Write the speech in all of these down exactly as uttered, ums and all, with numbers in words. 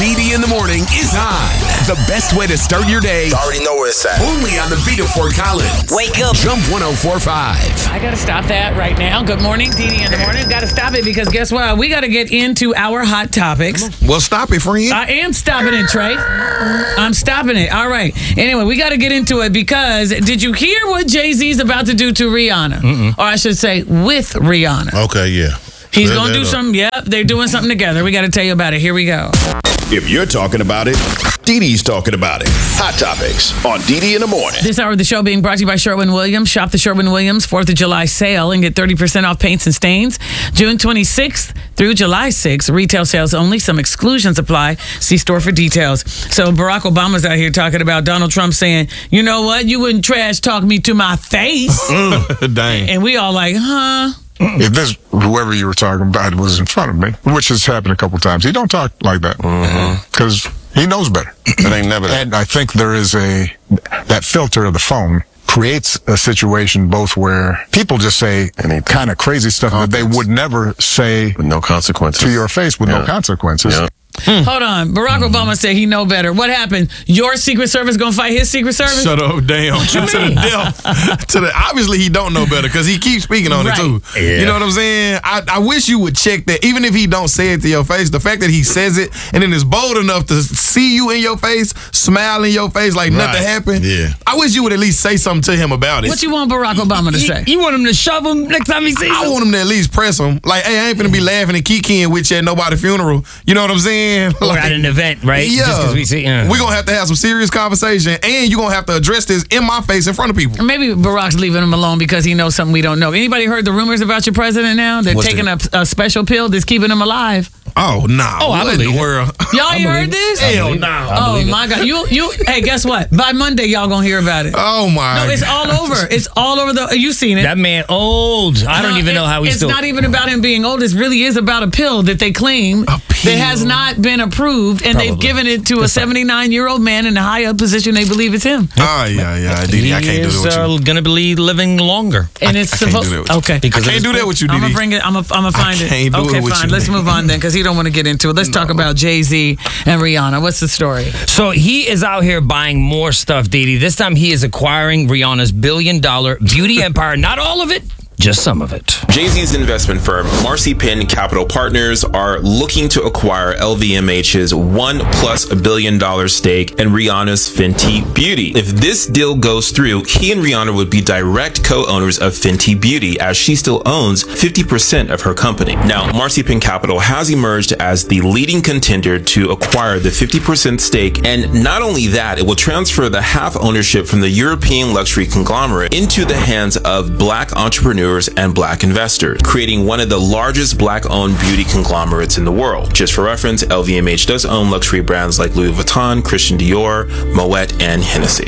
D D in the morning is on. The best way to start your day. You already know where it's at. Only on the beat of Fort Collins. Wake up. Jump one oh four point five. I got to stop that right now. Good morning, D D in the morning. Got to stop it because guess what? We got to get into our hot topics. Well, stop it, friend. I am stopping it, Trey. I'm stopping it. All right. Anyway, we got to get into it because did you hear what Jay-Z's about to do to Rihanna? Mm-mm. Or I should say with Rihanna. Okay, yeah. He's Clear going to that do up. something. Yep, they're doing something together. We got to tell you about it. Here we go. If you're talking about it, Dee Dee's talking about it. Hot Topics on D D in the morning. This hour of the show being brought to you by Sherwin-Williams. Shop the Sherwin-Williams fourth of July sale and get thirty percent off paints and stains. June twenty-sixth through July sixth. Retail sales only. Some exclusions apply. See store for details. So Barack Obama's out here talking about Donald Trump saying, you know what? You wouldn't trash talk me to my face. Dang. And we all like, huh? If this, whoever you were talking about was in front of me, which has happened a couple times, he don't talk like that because he knows better. It ain't never that. And I think there is a, that filter of the phone creates a situation both where people just say kind of crazy stuff that they would never say With no consequences. to your face with Yeah. no consequences. Yeah. Hold on. Barack Obama said he know better. What happened? Your Secret Service gonna fight his Secret Service? Shut up, damn. to the death. To the, obviously, he don't know better because he keeps speaking on Right. it, too. Yeah. You know what I'm saying? I, I wish you would check that. Even if he don't say it to your face, the fact that he says it and then is bold enough to see you in your face, smile in your face like nothing Right. happened. Yeah. I wish you would at least say something to him about it. What you want Barack Obama to say? You want him to shove him next time he sees I him? want him to at least press him. Like, hey, I ain't finna be laughing and kikiing with you at nobody's funeral. You know what I'm saying? Or Like, at an event, right? Yeah. Just 'cause we see. Uh. We're going to have to have some serious conversation, and you're going to have to address this in my face in front of people. Maybe Barack's leaving him alone because he knows something we don't know. Anybody heard the rumors about your president now? They're What's taking a, a special pill that's keeping him alive. Oh, nah. Oh, I what in believe the it. world? Y'all ain't heard this? Hell no. Oh my God! You you. Hey, guess what? By Monday, y'all gonna hear about it. Oh, my No, it's all over. It's all over the. You seen it? That man old. I don't No, even it- know how he's It's still. not even about him being old. It really is about a pill that they claim that has not been approved, and they've Probably. given it to a seventy-nine-year-old man in a high up position. They believe it's him, Oh, yeah, yeah. Didi, I can't do He that is with you. uh, going to be living longer. and it's I can't supposed. do that with you. Okay, I Because of can't his do that with you, I'm gonna Didi. bring it. I'm gonna. I'm gonna find it. can't do okay, it with fine. you. Let's move on then, because he don't want to get into it. Let's talk about Jay-Z and Rihanna. What's the story? So he is out here buying more stuff, Didi. This time he is acquiring Rihanna's billion dollar beauty empire. Not all of it, just some of it. Jay-Z's investment firm, Marcy Penn Capital Partners, are looking to acquire L V M H's one plus a billion dollar stake in Rihanna's Fenty Beauty. If this deal goes through, he and Rihanna would be direct co-owners of Fenty Beauty, as she still owns fifty percent of her company. Now, Marcy Penn Capital has emerged as the leading contender to acquire the fifty percent stake, and not only that, it will transfer the half ownership from the European luxury conglomerate into the hands of black entrepreneurs and black investors, creating one of the largest black-owned beauty conglomerates in the world. Just for reference, L V M H does own luxury brands like Louis Vuitton, Christian Dior, Moet, and Hennessy.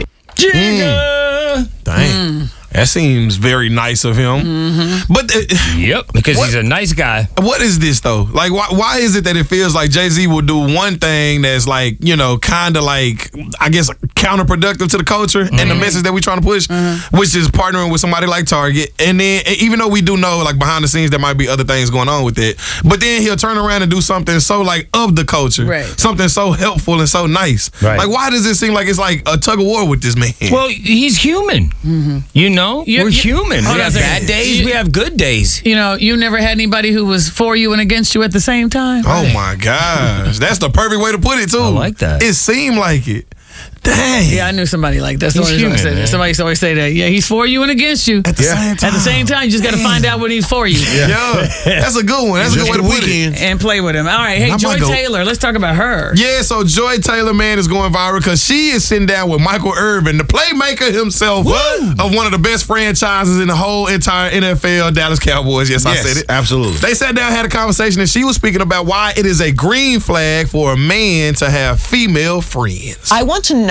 Jigga! Dang. That seems very nice of him. Mm-hmm. But uh, Yep, because What? he's a nice guy. what is this, though? Like, why, why is it that it feels like Jay-Z will do one thing that's like, you know, kind of like, I guess, counterproductive to the culture and the message that we're trying to push, which is partnering with somebody like Target. And then, even though we do know, like, behind the scenes, there might be other things going on with it, but then he'll turn around and do something so, like, of the culture. Right. Something so helpful and so nice. Right. Like, why does it seem like it's like a tug of war with this man? Well, he's human. You know, You- we're you- human. Hold We on a have second. bad days. You- we have good days. You know, you never had anybody who was for you and against you at the same time. Oh my gosh, that's the perfect way to put it too. I like that. It seemed like it. Dang. Yeah, I knew somebody like that. He's Somebody human, say that. man. Somebody always say that. Yeah, he's for you and against you. At the same time. At the same time, you just got to find out when he's for you. Yeah, that's a good one. That's a good way to put it. And play with him. All right, hey, I Joy might go- Taylor, let's talk about her. Yeah, so Joy Taylor, man, is going viral because she is sitting down with Michael Irvin, the playmaker himself of one of the best franchises in the whole entire N F L, Dallas Cowboys. Yes, I Yes, said it. absolutely. They sat down, had a conversation, and she was speaking about why it is a green flag for a man to have female friends. I want to know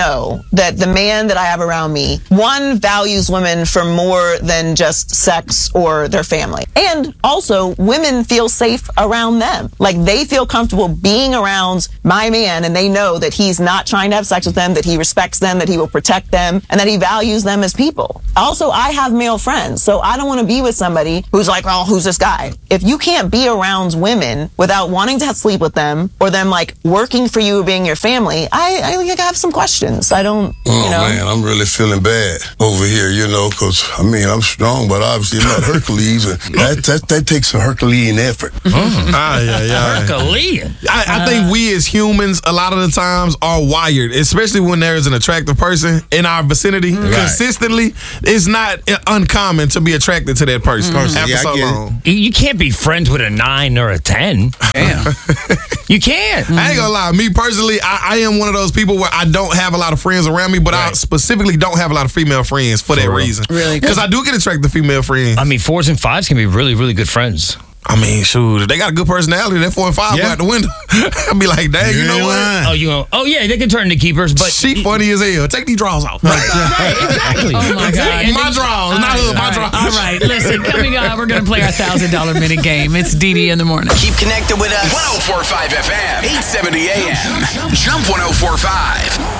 know that the man that I have around me, one, values women for more than just sex or their family. And also, women feel safe around them. Like, they feel comfortable being around my man, and they know that he's not trying to have sex with them, that he respects them, that he will protect them, and that he values them as people. Also, I have male friends, so I don't want to be with somebody who's like, oh, who's this guy? If you can't be around women without wanting to sleep with them, or them like working for you or being your family, I, I think I have some questions. I don't, oh, you know. man, I'm really feeling bad over here, you know, because, I mean, I'm strong, but obviously I'm not Hercules, and that, that, that takes a Herculean effort. Mm. Ah, yeah, yeah. Herculean. I, I think we as humans, a lot of the times, are wired, especially when there's an attractive person in our vicinity. Right. Consistently, it's not uncommon to be attracted to that person mm. after yeah, so long. You, you can't be friends with a nine or a ten. Damn. You can't. I ain't gonna lie. Me personally, I, I am one of those people where I don't have a lot of friends around me, but right. I specifically don't have a lot of female friends for, for that real. reason. Really? Because I do get attracted to female friends. I mean, fours and fives can be really, really good friends. I mean, shoot, if they got a good personality, that four and five yeah. go out the window. I'll be like, dang, you, you know what? Lying. Oh, you know, oh yeah, they can turn into keepers, but she funny as hell. Take these drawers off. Right, exactly. Oh my God. My drawers, not hood, my drawers. All right, listen, coming up, we're gonna play our thousand dollar minute game. It's D D in the morning. Keep connected with us. one oh four point five F M, eight seventy A M. Jump one oh four point five.